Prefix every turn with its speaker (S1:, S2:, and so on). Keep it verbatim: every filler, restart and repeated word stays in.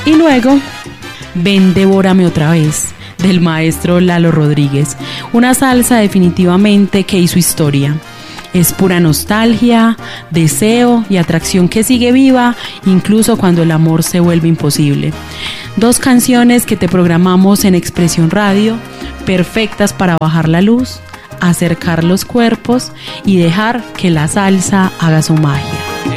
S1: Y luego, Ven, devórame otra vez, del maestro Lalo Rodríguez. Una salsa definitivamente que hizo historia. Es pura nostalgia, deseo y atracción que sigue viva, incluso cuando el amor se vuelve imposible. Dos canciones que te programamos en Expresión Radio, perfectas para bajar la luz, acercar los cuerpos y dejar que la salsa haga su magia.